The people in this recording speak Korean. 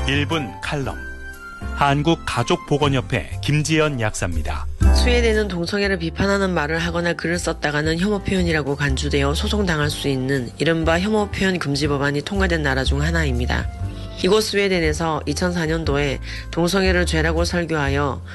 1분 칼럼. 한국가족보건협회 김지연 약사입니다. 스웨덴은 동성애를 비판하는 말을 하거나 글을 썼다가는 혐오 표현이라고 간주되어 소송당할 수 있는 이른바 혐오 표현 금지 법안이 통과된 나라 중 하나입니다. 이곳 스웨덴에서 2004년도에 동성애를 죄라고 설교하여